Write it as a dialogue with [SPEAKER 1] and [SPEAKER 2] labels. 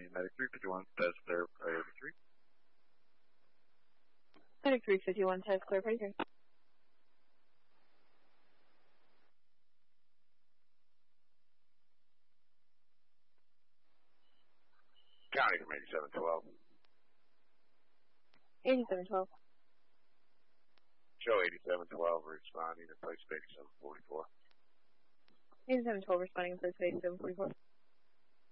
[SPEAKER 1] Medic 351, test clear, priority 3.
[SPEAKER 2] Medic 351, test clear, priority 3.
[SPEAKER 1] County from 8712.
[SPEAKER 2] 8712.
[SPEAKER 1] Show 8712 responding to place 8744.
[SPEAKER 2] 8712 responding to place 8744.